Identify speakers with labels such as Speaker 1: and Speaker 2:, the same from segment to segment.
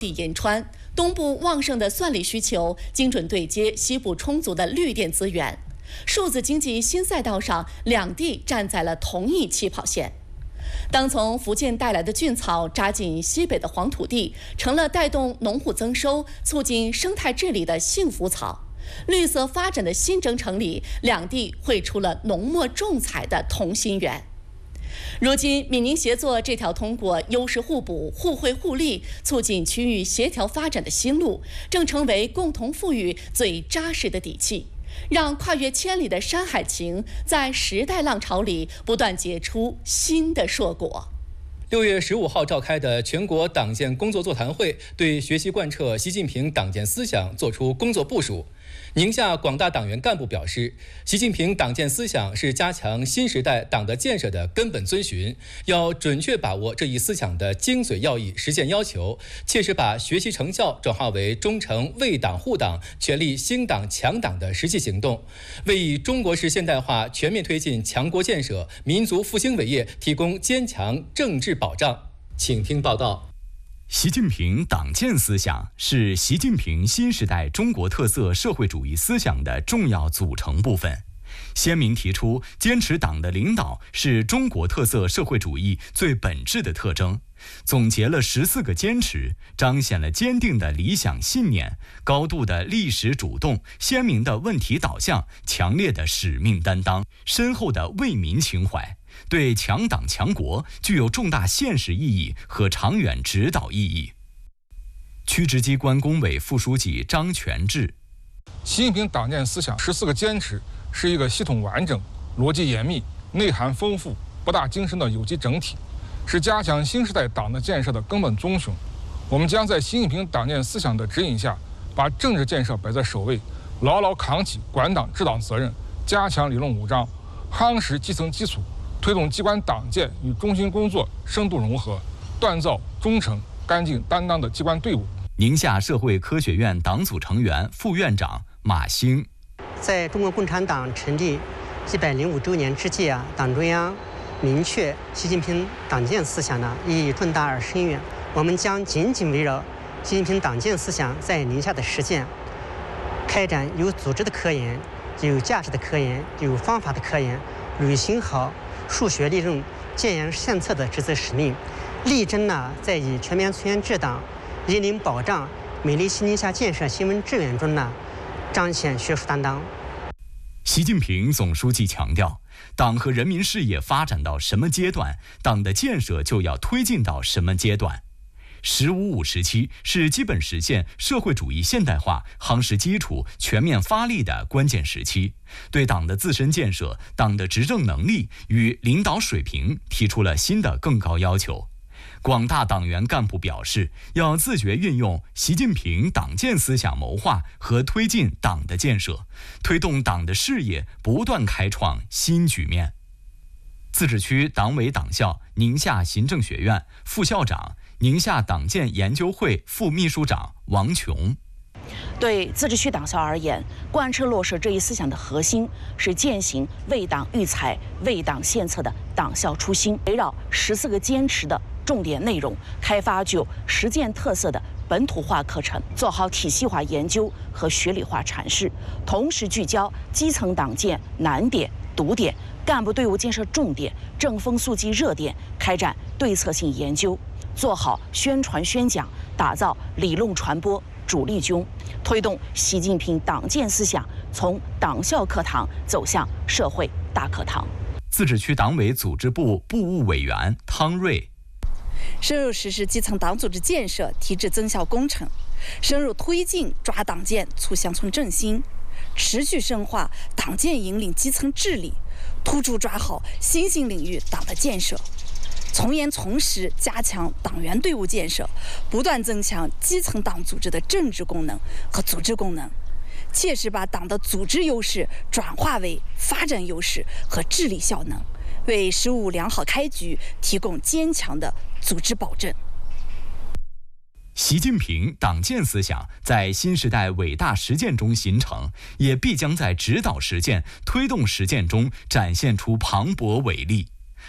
Speaker 1: 地银川，东部旺盛的算力需求，精准对接西部充足的绿电资源。数字经济新赛道上，两地站在了同一起跑线。当从福建带来的菌草扎进西北的黄土地，成了带动农户增收、促进生态治理的幸福草。绿色发展的新征程里，两地绘出了浓墨重彩的同心圆。如今，闽宁协作这条通过优势互补、互惠互利，促进区域协调发展的新路，正成为共同富裕最扎实的底气，让跨越千里的山海情在时代浪潮里不断结出新的硕果。
Speaker 2: 6月15号召开的全国党建工作座谈会，对学习贯彻习近平党建思想作出工作部署。宁夏广大党员干部表示，习近平党建思想是加强新时代党的建设的根本遵循，要准确把握这一思想的精髓要义、实践要求，切实把学习成效转化为忠诚为党护党、全力兴党强党的实际行动，为以中国式现代化全面推进强国建设、民族复兴伟业提供坚强政治保障。请听报道。
Speaker 3: 习近平党建思想是习近平新时代中国特色社会主义思想的重要组成部分，鲜明提出坚持党的领导是中国特色社会主义最本质的特征，总结了14个坚持，彰显了坚定的理想信念、高度的历史主动、鲜明的问题导向、强烈的使命担当、深厚的为民情怀，对强党强国具有重大现实意义和长远指导意义。区直机关工委副书记张全志：
Speaker 4: 习近平党建思想14个坚持是一个系统完整、逻辑严密、内涵丰富、博大精深的有机整体，是加强新时代党的建设的根本宗旨。我们将在习近平党建思想的指引下，把政治建设摆在首位，牢牢扛起管党治党责任，加强理论武装，夯实基层基础，推动机关党建与中心工作深度融合，锻造忠诚、干净、担当的机关队伍。
Speaker 3: 宁夏社会科学院党组成员、副院长马兴：
Speaker 5: 在中国共产党成立105周年之际党中央明确习近平党建思想的意义重大而深远。我们将紧紧围绕习近平党建思想在宁夏的实践，开展有组织的科研、有价值的科研、有方法的科研，履行好数学理论建言献策的职责使命，力争在以全面从严治党、引领保障美丽新宁夏建设新闻志愿中彰显学术担当。
Speaker 3: 习近平总书记强调，党和人民事业发展到什么阶段，党的建设就要推进到什么阶段。“15+5”时期是基本实现社会主义现代化、夯实基础、全面发力的关键时期，对党的自身建设、党的执政能力与领导水平提出了新的更高要求。广大党员干部表示，要自觉运用习近平党建思想谋划和推进党的建设，推动党的事业不断开创新局面。自治区党委党校宁夏行政学院副校长、宁夏党建研究会副秘书长王琼：
Speaker 6: 对自治区党校而言，贯彻落实这一思想的核心是践行为党育才、为党献策的党校初心，围绕14个坚持的重点内容，开发具有实践特色的本土化课程，做好体系化研究和学理化阐释，同时聚焦基层党建难点、堵点、干部队伍建设重点、正风肃纪热点，开展对策性研究，做好宣传宣讲，打造理论传播主力军，推动习近平党建思想从党校课堂走向社会大课堂。
Speaker 3: 自治区党委组织部部务委员汤瑞：
Speaker 7: 深入实施基层党组织建设提质增效工程，深入推进抓党建促乡村振兴，持续深化党建引领基层治理，突出抓好新兴领域党的建设，从严从实加强党员队伍建设，不断增强基层党组织的政治功能和组织功能，切实把党的组织优势转化为发展优势和治理效能，为“15良好开局”提供坚强的组织保证。
Speaker 3: 习近平党建思想在新时代伟大实践中形成，也必将在指导实践、推动实践中展现出磅礴伟力。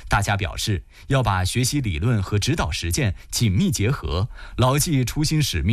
Speaker 3: 大家表示要把学习理论和指导实践紧密结合，牢记初心使命。